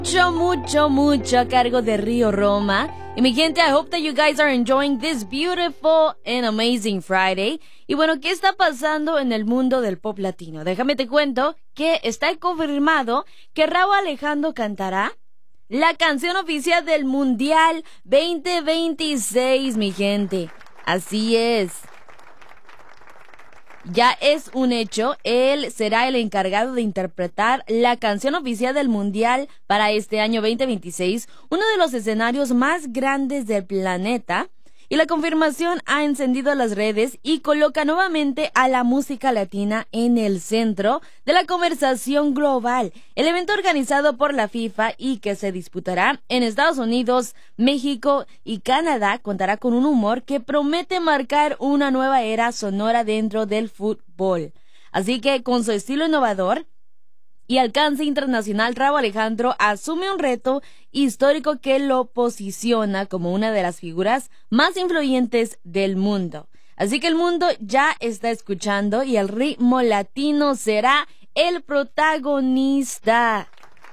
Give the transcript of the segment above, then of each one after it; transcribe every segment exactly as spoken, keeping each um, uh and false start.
mucho, mucho, mucho a cargo de Río Roma. Y mi gente, I hope that you guys are enjoying this beautiful and amazing Friday. Y bueno, ¿qué está pasando en el mundo del pop latino? Déjame te cuento que está confirmado que Rauw Alejandro cantará la canción oficial del Mundial veinte veintiséis, mi gente. Así es. Ya es un hecho, él será el encargado de interpretar la canción oficial del Mundial para este año veinte veintiséis, uno de los escenarios más grandes del planeta, y la confirmación ha encendido las redes y coloca nuevamente a la música latina en el centro de la conversación global. El evento organizado por la FIFA y que se disputará en Estados Unidos, México y Canadá contará con un humor que promete marcar una nueva era sonora dentro del fútbol. Así que con su estilo innovador y alcance internacional, Rauw Alejandro asume un reto histórico que lo posiciona como una de las figuras más influyentes del mundo. Así que el mundo ya está escuchando y el ritmo latino será el protagonista.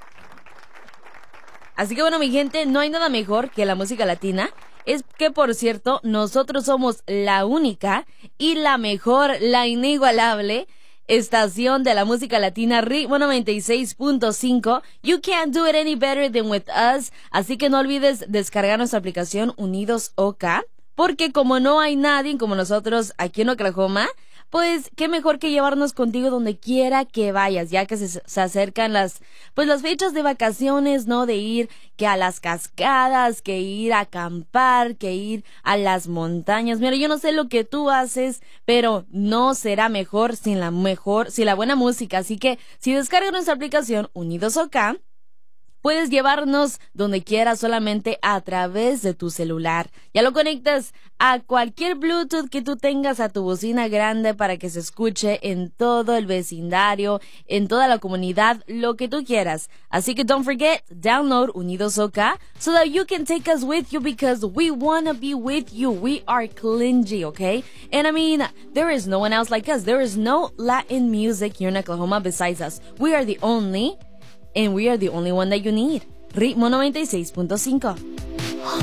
Así que bueno, mi gente, no hay nada mejor que la música latina. Es que, por cierto, nosotros somos la única y la mejor, la inigualable estación de la música latina, Ritmo noventa y seis punto cinco. You can't do it any better than with us. Así que no olvides descargar nuestra aplicación Unidos OK, porque como no hay nadie como nosotros aquí en Oklahoma, pues qué mejor que llevarnos contigo donde quiera que vayas, ya que se, se acercan las, pues las fechas de vacaciones, ¿no? De ir que a las cascadas, que ir a acampar, que ir a las montañas. Mira, yo no sé lo que tú haces, pero no será mejor sin la mejor, sin la buena música. Así que si descargas nuestra aplicación Unidos OK, puedes llevarnos donde quieras solamente a través de tu celular. Ya lo conectas a cualquier Bluetooth que tú tengas, a tu bocina grande para que se escuche en todo el vecindario, en toda la comunidad, lo que tú quieras. Así que don't forget, download Unidos OK so that you can take us with you because we wanna be with you. We are Clingy, okay? And I mean, there is no one else like us. There is no Latin music here in Oklahoma besides us. We are the only... And we are the only one that you need. Ritmo noventa y seis punto cinco.